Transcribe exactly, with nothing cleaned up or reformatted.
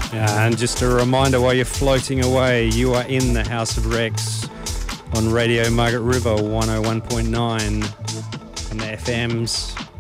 Yeah, and just a reminder while you're floating away, you are in the House of Rex on Radio Margaret River one oh one point nine on the F Ms.